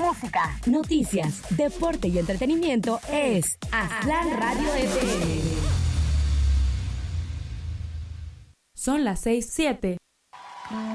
música, noticias, deporte y entretenimiento es Aztlán Radio FM. Son las 6:07.